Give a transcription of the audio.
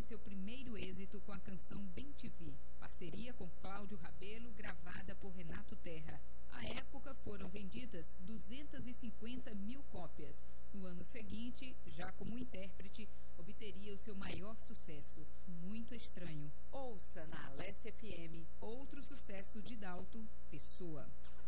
seu primeiro êxito com a canção Bem Te Vi, parceria com Cláudio Rabelo, gravada por Renato Terra. À época foram vendidas 250 mil cópias. No ano seguinte, já como intérprete, obteria o seu maior sucesso, Muito Estranho. Ouça na Alessia FM outro sucesso de Dalto, Pessoa.